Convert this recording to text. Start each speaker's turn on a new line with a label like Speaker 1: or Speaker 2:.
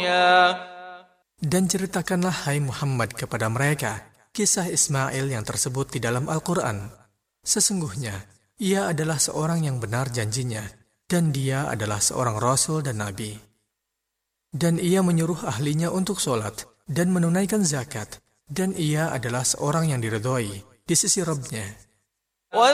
Speaker 1: Dan ceritakanlah, hai Muhammad, kepada mereka kisah Ismail yang tersebut di dalam Al-Quran. Sesungguhnya, ia adalah seorang yang benar janjinya, dan dia adalah seorang Rasul dan Nabi. Dan ia menyuruh ahlinya untuk sholat dan menunaikan zakat, dan ia adalah seorang yang diridhoi di sisi Rabb-Nya.